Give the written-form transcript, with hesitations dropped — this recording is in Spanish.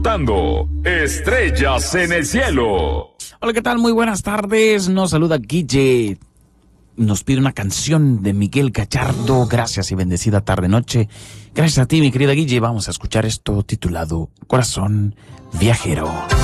Dando Estrellas en el Cielo. Hola, ¿qué tal? Muy buenas tardes. Nos saluda Guille. Nos pide una canción de Miguel Gallardo. Gracias y bendecida tarde-noche. Gracias a ti, mi querida Guille. Vamos a escuchar esto titulado Corazón Viajero.